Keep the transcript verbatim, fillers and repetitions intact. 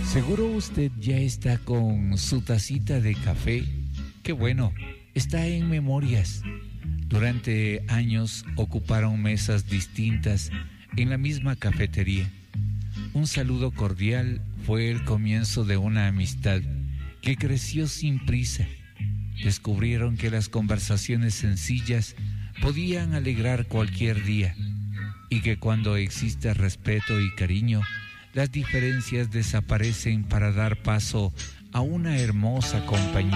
Seguro usted ya está con su tacita de café. Qué bueno, está en Memorias. Durante años ocuparon mesas distintas en la misma cafetería. Un saludo cordial fue el comienzo de una amistad que creció sin prisa. Descubrieron que las conversaciones sencillas podían alegrar cualquier día y que cuando existe respeto y cariño, las diferencias desaparecen para dar paso a una hermosa compañía.